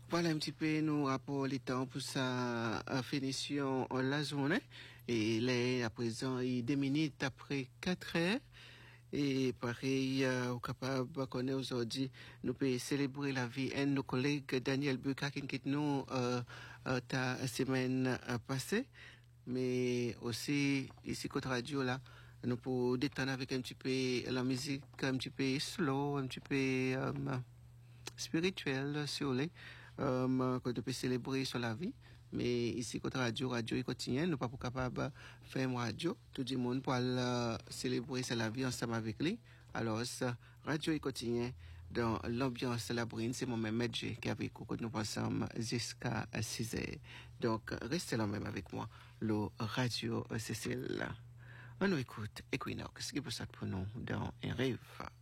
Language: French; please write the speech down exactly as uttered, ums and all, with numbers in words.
Voilà un petit peu nous rapport les temps pour sa finition la journée. Et là, à présent, il est deux minutes après quatre heures. Et pareil, euh, au capable qu'on est aujourd'hui, nous pouvons célébrer la vie de nos collègues Daniel Buka qui quitte nous euh, euh, ta semaine euh, passée. Mais aussi, ici, côté radio, là, nous pouvons détendre avec un petit peu la musique, un petit peu slow, un petit peu euh, spirituel, si vous voulez. Euh, que tu peux célébrer sur la vie. Mais ici, côté radio, radio est quotidien, nous pas capable de faire une radio. Tout le monde pour euh, célébrer sur la vie ensemble avec lui. Alors, ça, radio est quotidien dans l'ambiance la brune. C'est mon-même Medjé qui est avec vous, que nous passons jusqu'à six heures. Donc, restez là même avec moi, le radio Cécile. On nous écoute Equinox, qui peut ça pour nous dans un rêve.